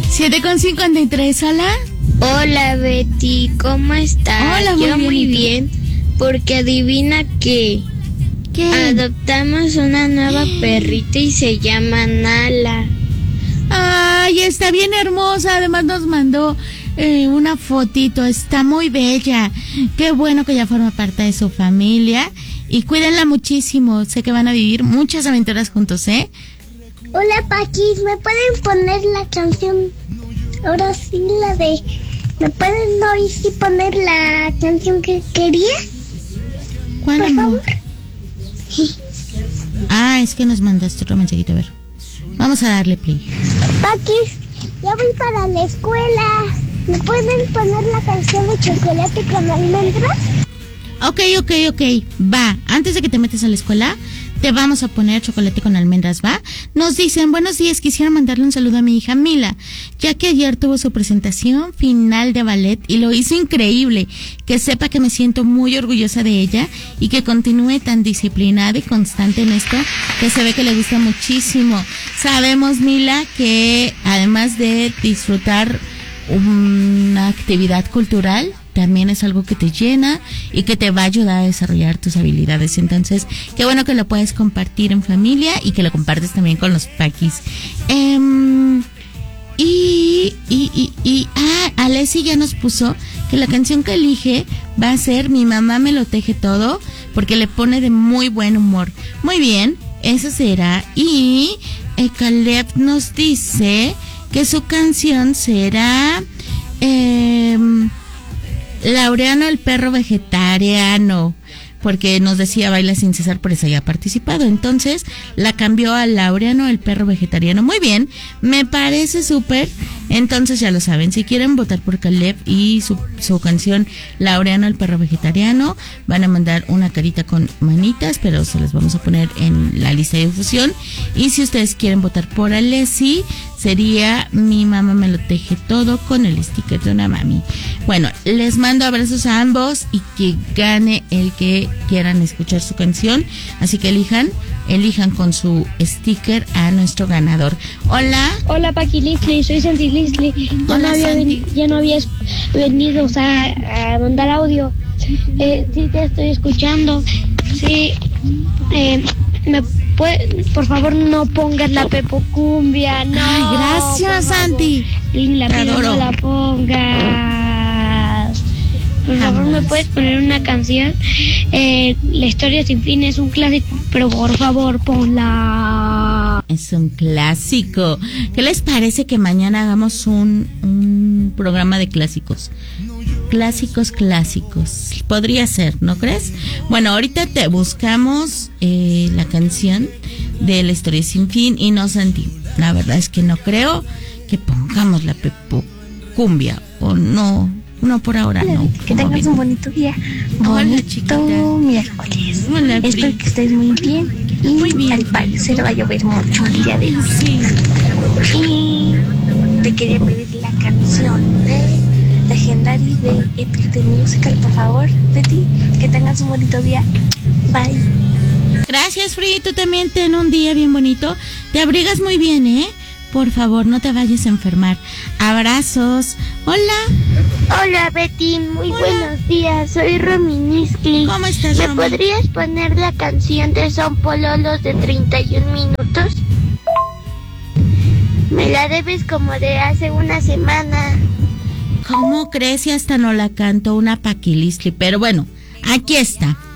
7:53, hola. Hola Betty, ¿cómo estás? Hola, Yo muy bien. bien, porque adivina que adoptamos una nueva perrita y se llama Nala. Ay, está bien hermosa. Además nos mandó una fotito. Está muy bella. Qué bueno que ya forma parte de su familia. Y cuídenla muchísimo. Sé que van a vivir muchas aventuras juntos, ¿eh? Hola Paquis, ¿me pueden poner la canción? Ahora sí, la de... ¿Me pueden hoy sí poner la canción que quería? ¿Cuál, por amor? favor. Ah, es que nos mandaste otro mensajito. A ver. Vamos a darle play. Paquis, ya voy para la escuela. ¿Me pueden poner la canción de Chocolate con Almendras? Ok. Va. Antes de que te metas a la escuela, te vamos a poner Chocolate con Almendras, ¿va? Nos dicen, buenos días, quisiera mandarle un saludo a mi hija Mila, ya que ayer tuvo su presentación final de ballet y lo hizo increíble. Que sepa que me siento muy orgullosa de ella y que continúe tan disciplinada y constante en esto, que se ve que le gusta muchísimo. Sabemos, Mila, que además de disfrutar una actividad cultural, también es algo que te llena y que te va a ayudar a desarrollar tus habilidades. Entonces, qué bueno que lo puedes compartir en familia y que lo compartes también con los Paquis. Alessi ya nos puso que la canción que elige va a ser Mi mamá me lo teje todo, porque le pone de muy buen humor. Muy bien, eso será. Y Caleb nos dice que su canción será Laureano el perro vegetariano, porque nos decía Baila sin cesar, por eso ya ha participado. Entonces la cambió a Laureano el perro vegetariano. Muy bien, me parece súper. Entonces ya lo saben, si quieren votar por Caleb y su canción Laureano el perro vegetariano, van a mandar una carita con manitas, pero se las vamos a poner en la lista de difusión. Y si ustedes quieren votar por Alessi, sería Mi mamá me lo teje todo, con el sticker de una mami. Bueno, les mando abrazos a ambos y que gane el que quieran escuchar su canción. Así que elijan con su sticker a nuestro ganador. Hola. Hola Paqui Lisli, soy Santi Lisli. Ya no habías venido, o sea, a mandar audio. Sí, te estoy escuchando. Sí, por favor no pongas la Pepo Cumbia, no. Ay, gracias, Santi. La pido, no la pongas. Por favor, ¿me puedes poner una canción? La historia sin fin es un clásico, pero por favor, ponla. Es un clásico. ¿Qué les parece que mañana hagamos un programa de clásicos? Clásicos. Podría ser, ¿no crees? Bueno, ahorita te buscamos la canción de La historia sin fin y no, Santi. La verdad es que no creo que pongamos la Pepo Cumbia, o no. No, por ahora no. Que tengas un bonito día. Hola, chiquita. Miércoles. Hola, espero que estés muy bien. Y muy bien. Al parecer va a llover mucho el día de hoy. Sí. Y te quería pedir la canción de Legendary de Epic the Musical, por favor, Betty. Que tengas un bonito día. Bye. Gracias, Free. Tú también ten un día bien bonito. Te abrigas muy bien, ¿eh? Por favor, no te vayas a enfermar. Abrazos. Hola. Hola Betty, muy buenos días, soy Rominiski. ¿Cómo estás, ¿Me Romy? podrías poner la canción de Son Pololos de 31 minutos? Me la debes como de hace una semana. ¿Cómo crees si hasta no la canto una Paquilistli? Pero bueno, aquí está.